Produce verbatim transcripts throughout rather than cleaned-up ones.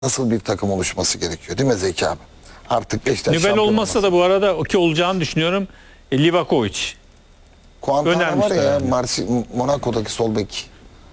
nasıl bir takım oluşması gerekiyor değil mi Zeki abi? Artık Beşiktaş Nübel olmazsa da bu arada ki olacağını düşünüyorum. E, Livakovic. Kuantara var önermişler ya yani. Marsi, Monaco'daki sol bek.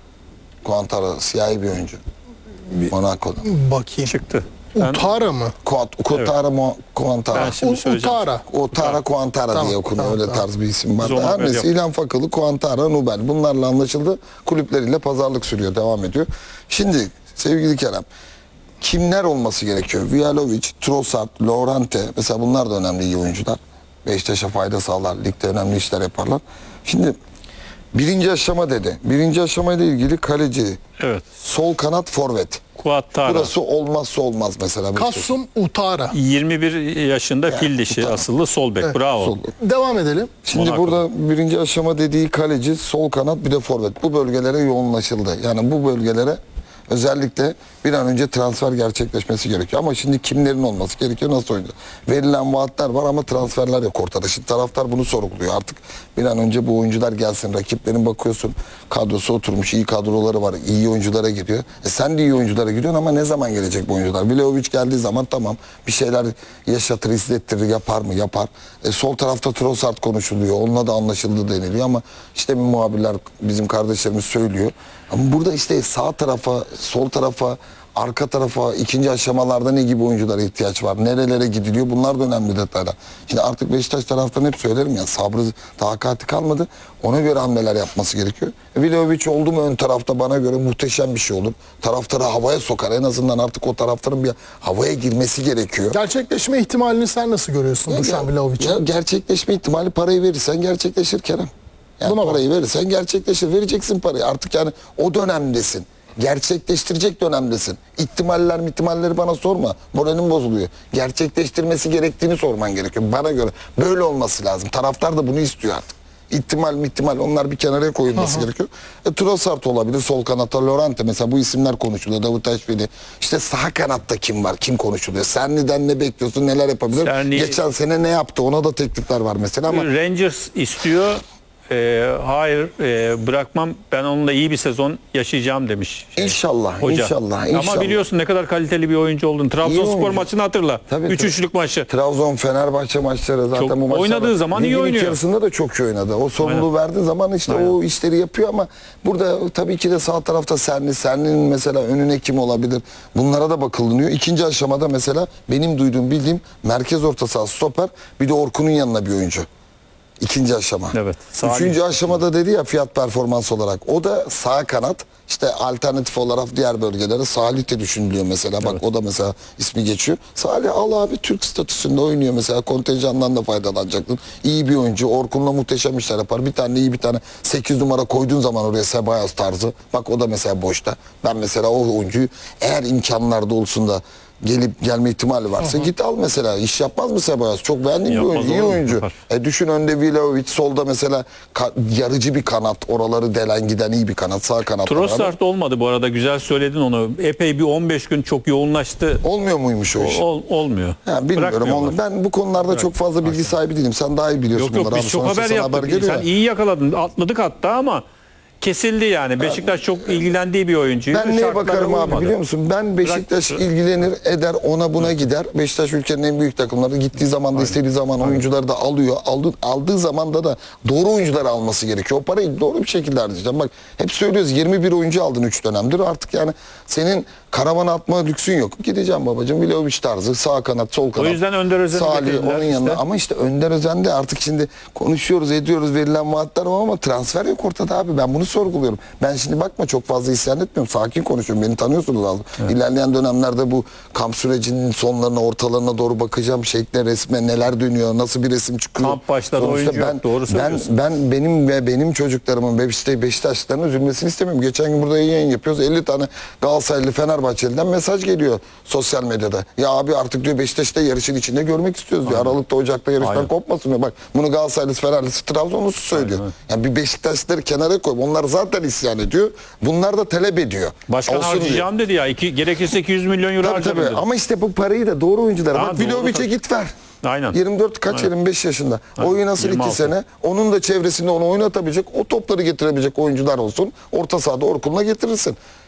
Kuantara siyahi bir oyuncu. Monaco'da. Bakayım. Çıktı. Ben, Utara mı? Kuant, Kuantara Mo, Kuantara. ben şimdi U- söyleyeceğim. Utara. Utara Kuantara Tamam, diye okunuyor. tamam, Öyle tamam. tarz bir isim var. Biz ona Her haber neyse yok. İlhan Fakalı, Kuantara, Nubel. Bunlarla anlaşıldı. Kulüpleriyle pazarlık sürüyor. Devam ediyor. Şimdi sevgili Kerem. Kimler olması gerekiyor? Vjalovic, Trossard, Llorente. Mesela bunlar da önemli iyi oyuncular. Beşiktaş'a fayda sağlar. Ligde önemli işler yaparlar. Şimdi birinci aşama dedi. Birinci aşamayla ilgili kaleci, Evet. sol kanat, forvet. Kuattara. Burası olmazsa olmaz mesela. Beşiktaş. Kasum Utara. yirmi bir yaşında fil dişi Utara. asıllı sol bek. Bravo. Sol. Devam edelim. Şimdi Monaco. burada birinci aşama dediği kaleci, sol kanat bir de forvet. Bu bölgelere yoğunlaşıldı. Yani bu bölgelere özellikle bir an önce transfer gerçekleşmesi gerekiyor. Ama şimdi kimlerin olması gerekiyor, nasıl oynuyor? Verilen vaatler var ama transferler yok ortada. Şimdi taraftar bunu sorguluyor. Artık bir an önce bu oyuncular gelsin. Rakiplerin bakıyorsun kadrosu oturmuş, iyi kadroları var, iyi oyunculara gidiyor. E sen de iyi oyunculara gidiyorsun ama ne zaman gelecek bu oyuncular? Vlahovic geldiği zaman tamam bir şeyler yaşatır, hissettirir, yapar mı? Yapar. E sol tarafta Trossard konuşuluyor. Onunla da anlaşıldı deniliyor ama işte muhabirler, bizim kardeşlerimiz söylüyor. Ama burada işte sağ tarafa, sol tarafa, arka tarafa, ikinci aşamalarda ne gibi oyunculara ihtiyaç var? Nerelere gidiliyor? Bunlar da önemli detaylar. Şimdi artık Beşiktaş taraftan hep söylerim ya, sabrı, takati kalmadı. Ona göre hamleler yapması gerekiyor. E, Vlahovic oldu mu ön tarafta bana göre muhteşem bir şey olur. Taraftarı havaya sokar. En azından artık o taraftarın bir havaya girmesi gerekiyor. Gerçekleşme ihtimalini sen nasıl görüyorsun Ya, Dušan Vlahovic'in? ya gerçekleşme ihtimali, parayı verirsen gerçekleşir Kerem. Yani Buna bak. parayı verirsen gerçekleşir. Vereceksin parayı. Artık yani o dönemdesin. Gerçekleştirecek dönemdesin. İhtimaller ihtimalleri bana sorma. Moralim bozuluyor. Gerçekleştirmesi gerektiğini sorman gerekiyor. Bana göre böyle olması lazım. Taraftar da bunu istiyor artık. İhtimal ihtimal onlar bir kenara koyulması gerekiyor. E, Trossard olabilir. Sol kanatta Llorente mesela, bu isimler konuşuluyor. Davutaşvili. İşte sağ kanatta kim var? Kim konuşuluyor? Serni'den ne bekliyorsun? Neler yapabilir? Serni- Geçen sene ne yaptı? Ona da teklifler var mesela ama Rangers istiyor. Ee, hayır e, bırakmam, ben onunla iyi bir sezon yaşayacağım demiş. şey, İnşallah, hoca. inşallah, inşallah. Ama biliyorsun ne kadar kaliteli bir oyuncu olduğunu. Trabzonspor oyuncu. maçını hatırla. Tabii, üç tabii. üçlük maçı. Trabzon Fenerbahçe maçları zaten Çok bu maçlar oynadığı zaman iyi ligin ilk oynuyor. yarısında da çok iyi oynadı. O sorumluluğu verdiği zaman işte Aynen. o işleri yapıyor ama burada tabii ki de sağ tarafta Serni, Serni'nin mesela önüne kim olabilir? Bunlara da bakılınıyor. İkinci aşamada mesela benim duyduğum, bildiğim merkez orta saha, stoper, bir de Orkun'un yanına bir oyuncu. İkinci aşama. Evet, Salih. Üçüncü aşamada dedi ya, fiyat performans olarak. O da sağ kanat. İşte alternatif olarak diğer bölgelere Salih de düşünülüyor mesela. Bak o da mesela ismi geçiyor. Salih al abi, Türk statüsünde oynuyor mesela. Kontenjandan da faydalanacaktın. İyi bir oyuncu. Orkun'la muhteşem işler yapar. Bir tane iyi bir tane sekiz numara koyduğun zaman oraya Sebayaz tarzı. Bak o da mesela boşta. Ben mesela o oyuncuyu eğer imkanlarda olsun da gelip gelme ihtimali varsa git al mesela. İş yapmaz mı Sebayaz? Çok beğendiğim bir Yapmaz oyuncu. İyi olur mu? oyuncu. Yapar. E düşün önde Vlahovic, solda mesela ka- yarıcı bir kanat. Oraları delen giden iyi bir kanat. Sağ kanat. Trossard olmadı bu arada, güzel söyledin onu. Epey bir on beş gün çok yoğunlaştı. Olmuyor muymuş o iş? Ol, olmuyor. Ya bilmiyorum. Bırakmıyorlar. Onu, ben bu konularda çok fazla bilgi sahibi değilim. Sen daha iyi biliyorsun Yok yok, bunları. biz Abi çok sonuçta haber sana yaptık. geliyor Sen ya. iyi yakaladın, atladık hatta ama kesildi yani. Beşiktaş çok ilgilendiği bir oyuncuydu. Ben neye Şartlara bakarım abi uymadı. biliyor musun? Ben Beşiktaş Bırak- ilgilenir eder, ona buna gider. Beşiktaş ülkenin en büyük takımları. Gittiği zaman da istediği zaman oyuncuları da alıyor. Aldı, aldığı zaman da da doğru oyuncuları alması gerekiyor. O parayı doğru bir şekilde harcayacağım. Bak hep söylüyoruz, yirmi bir oyuncu aldın üç dönemdir. Artık yani senin karavana atma lüksün yok. Gideceğim babacığım, Vlahovic tarzı sağ kanat, sol kanat. O yüzden Önder Özen'i Salih getirdiler onun yanında. işte. Ama işte Önder Özen de artık şimdi konuşuyoruz, ediyoruz, verilen vaatler var ama transfer yok ortada abi. Ben bunu sorguluyorum. Ben şimdi bakma çok fazla isyan etmiyorum. Sakin konuşuyorum. Beni tanıyorsunuz abi. Evet. İlerleyen dönemlerde bu kamp sürecinin sonlarına, ortalarına doğru bakacağım. Şekle, resme neler dönüyor, nasıl bir resim çıkıyor. Kamp başladı, Sonuçta oyuncu yok. Doğru ben, söylüyorsun. ben benim ve benim çocuklarımın ve işte Beşiktaşlıların üzülmesini istemiyorum. Geçen gün burada yayın yapıyoruz. elli tane Galatasaraylı, Fenerbahçeli'den mesaj geliyor sosyal medyada. Ya abi artık diyor Beşiktaş'ta yarışın içinde görmek istiyoruz diyor. Aralıkta, Ocak'ta yarıştan Aynen. kopmasın diyor. Bak bunu Galatasaraylısı, Fenerlisi, Trabzonlusu söylüyor. Aynen. Yani bir Beşiktaşlıları kenara koy. Onlar zaten isyan ediyor. Bunlar da talep ediyor. Başkan Olsun diyor. harcayacağım dedi ya. İki, gerekirse iki yüz milyon euro Tabii harcarım tabii. dedi. Ama işte bu parayı da doğru oyunculara. Ha, Bak doğru Vlahovic'e tabii. git ver. Aynen. yirmi dört kaç, Aynen. yirmi beş yaşında. Aynen. Oynasın yirmi altı. iki sene. Onun da çevresinde onu oynatabilecek, o topları getirebilecek oyuncular olsun. Orta sahada Orkun'la getirirsin.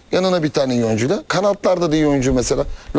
Yanına bir tane iyi oyuncuyla. Kanatlarda da iyi oyuncu mesela.